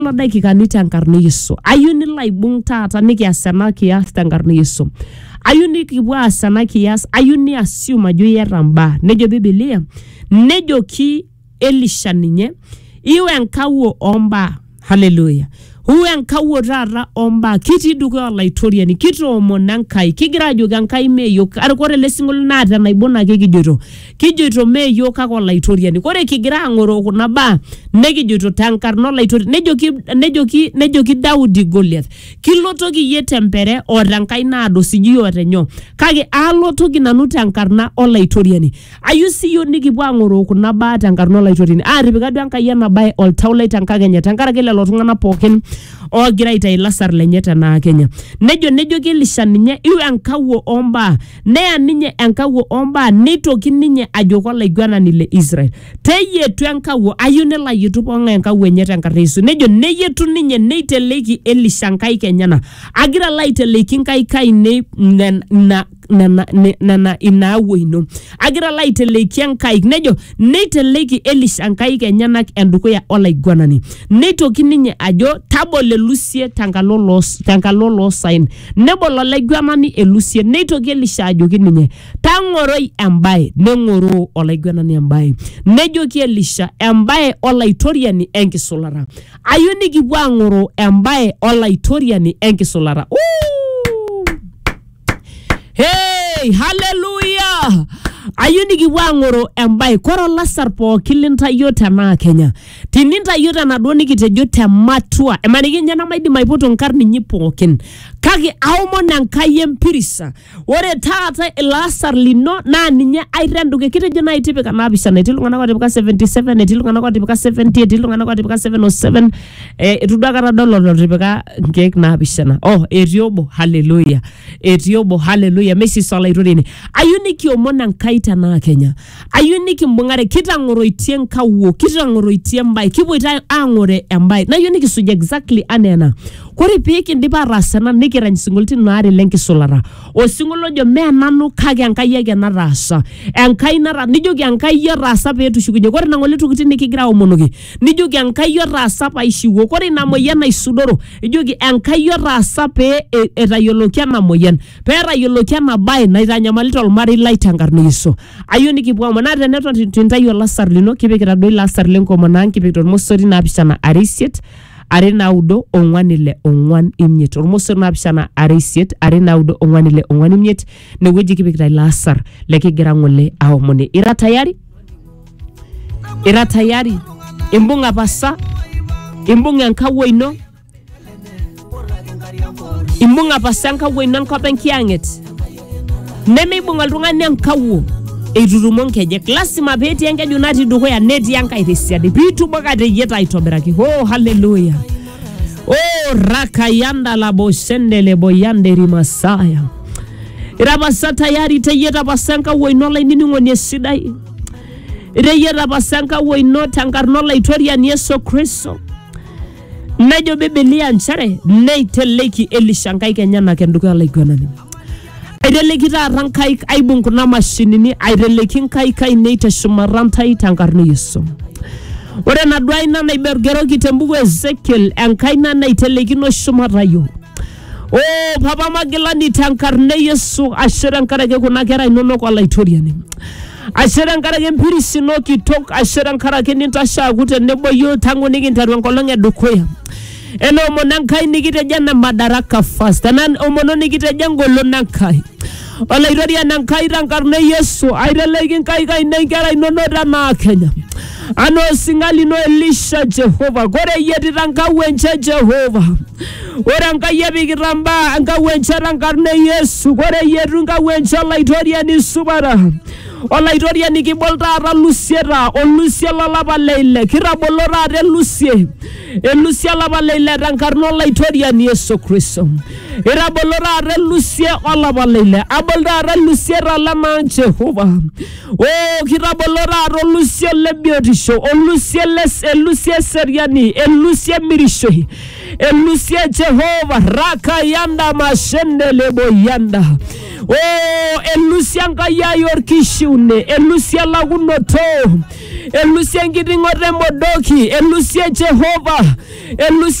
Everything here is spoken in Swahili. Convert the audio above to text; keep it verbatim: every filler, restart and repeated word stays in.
la dakikani tenkarna Yesu. Ayeu nilo aibung taata nikias ena kias tenkarna Yesu. Ayeu nikipuo aas ena kias, ayeu ni assume ajo iyata mbaa. Nejo Biblia, nejoki Elisha ninye, iwe enkawuo ombaa. Hallelujah. Uwe enkawuo taata ombaa. Kitii dukuya olaitoriani, kitoomon Enkai, kigira ajoki Enkai meeyo. Kore ele singolio naata enaibon kijoito. Kijoito meeyo kake olaitoriani. Kore kigira ang'oroo kuna baa, nekijoito tenkarna olaitoriani. Nejoki nejoki nejoki Daudi Goliath. Kilotoki yie tempere oota Enkai naado sijui oota nyoo. Kake alotoki nanu tenkarna olaitoriani. Ayeu siyiok nikipuo ang'oroo kuna baa tenkarna olaitoriani. Aatipika duo Enkai ena bae oltau lai tenkakenya tenkaraki lelo tung'anak pookin ogira aitayu lasar lenye tenaa Kenya. Nejo nejoki Elisha ninye iwe enkawuo ombaa. Neya ninye enkawuo ombaa nitoki ninye ajoki olaiguanani le Israel. Teyetu enkawuo, ayeu nelo ayietu pooki enkawuo enye tenkarna Yesu. Nejo neyetu ninye neiteleki Elisha nkaik enyenak. Agira alo aiteleki nkaik ainei na nana nana inaawuo ino. Agira alo aiteleki nkaik. Nejo neiteleki Elisha nkaik enyenak endukuya olaiguanani. Neitoki ninye ajo tabol elusie tenkalo los tenkalo loosaen. Nebol olaiguanani elusie. Neitoki Elisha ajoki ninye tang'oroi embae. Neng'oroo olaiguanani embae. Nejoki Elisha embae olaitoriani enkisulata. Ayeu nikipuo ang'oroo embae olaitoriani enkisulata. Hey, hallelujah. Ayeu nikipuo ang'oroo embae. Kore olasar pookin lintayio tenaa Kenya. Tinintayio tenaduo nikitejo tematua. Emaniki ninye namaidim aipoto nkarn inyi pookin. Kake aomon Enkai empirisa. Ore taata ilasar lino naa ninye airenduke. Kitejo nai tipika naapishana. Etii iltung'anak ootipika seventy-seven, etii iltung'anak ootipika seventy, etii iltung'anak ootipika seven oh seven. Eh, etu duo akata adol otipika nkeek naapishana. Oh, etii obo. Hallelujah. Etii obo. Hallelujah. Mesis olaitoriani. Ayeu nikiomon Enkai tenaa Kenya. Ayeu nikimbung'are kitang'oroitie nkawuo, kitang'oroitie embae, kipoito ang'ore embae. Nayeu nikisuj exactly anena. Kore peekindip ataas ena nikirany singolitin aare lenkisulata. Osingolio ojo mee nanu kake Enkai ake nataasa. Enkai nara nijoki Enkai etaasa peetushukunye. Kore nang'ole tokitin nikigira aomonoki. Nijoki Enkai etaasa paishiwuo. Kore ina moyian naisudoro. Ijoki Enkai etaasa pee etayioloki ena moyian. Pee etayioloki ena bae naitanyamalita olmarei lai tenkarna Yesu. Ayeu nikipuo aomon. Naa teneton tintayu olasar lino kipikita duo ilasar lenkomono ang' kipikita ormosori naapishana are isiet. Are naudo ong'wan ile ong'wan imiet. Ormosor naapishana are isiet, are naudo ong'wan ile ong'wan imiet. Newueji kipikita ilasar lekigira ng'ole aomone. Ira tayari? Ira tayari? Imbung'a pasa? Imbung'a enkawuo ino? Imbung'a pasa enkawuo ino enkop enkiang'et? Nemeibung'a oltung'ani enkawuo eitutumo nkejek. Lasima peetii enkeju natii dukuya netii enkai tesiadi. Piitumoki ateyieta aitobiraki. Oh, hallelujah. Oh, rakayanda labosende leboyande rimasaya. Ira pasa tayari teyieta pasa enkawuo ino olainining'oni esidai. Iteyieta pasa enkawuo ino tenkarna olaitoriani Yesu Kristo. Nejo Biblia nchere neiteleki Elisha nkaik enyenak endukuya olaiguanani. Aiteleki taata nkaik aibung kuna mashinini, aiteleki nkaik ainei teshumata ntai tenkarna Yesu. Ore enaduo aina naigeroki tembuku Ezekiel, enkaina naitelekino shumata yiok. Oh, papa magilani tenkarna Yesu, ashere enkaraki kuna kera inonok olaitoriani. Ashere enkaraki empirisi ino kitok, ashere enkaraki nintashaaku tenebo yiok tangu nikinteru enkolong edukuya. Eno omon Enkai nikitejo ena madaraka first. Ena omono nikitejo engolon Enkai. Olaitoriani Enkai tenkarna Yesu. Aiteleki nkaik ainei nkera inonok tenaa Kenya. Ano singali no Elisha Jehova. Kore yetita nkawuo enche Jehova. Ore Enkai epikita mbaa nkawuo enche tenkarna Yesu. Kore yetu nkawuo enche olaitoriani supata. Olaitoriani kibol taata lusieta. Olusie lolapa leile. Kirabolo taata elusie. Elusie olapa leile tenkarna olaitoriani Yesu Kristo. Irabolo taata elusie olapa leile. Abol taata lusieta lema Jehova. Oh, kirabolo taata olusie lebiotisho. Olusie les elusie seriani. Elusie mirishoi. Elusie Jehova. Raka yanda mashende lebo yanda. Oh, elusie Enkai ayorkishiune. Elusie lagunoto. elusie nkitingote modoki, elusie Jehova, elusie